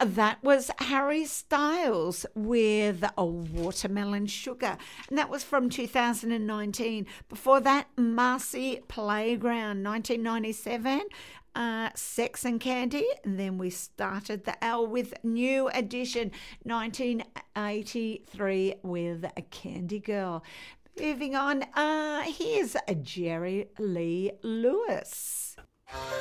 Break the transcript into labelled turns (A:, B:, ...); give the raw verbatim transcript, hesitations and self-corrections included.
A: That was Harry Styles with a Watermelon Sugar, and that was from two thousand nineteen. Before that, Marcy Playground, nineteen ninety-seven. Uh, Sex and Candy, and then we started the hour with New Edition, nineteen eighty-three, with a Candy Girl. Moving on, uh, here's a Jerry Lee Lewis.